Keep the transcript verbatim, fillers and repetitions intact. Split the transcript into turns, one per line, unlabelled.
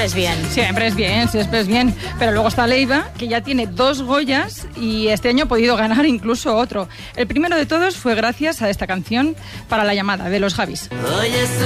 siempre es bien.
Siempre es bien, siempre es bien. Pero luego está Leiva, que ya tiene dos Goyas y este año ha podido ganar incluso otro. El primero de todos fue gracias a esta canción, Para la llamada, de los Javis.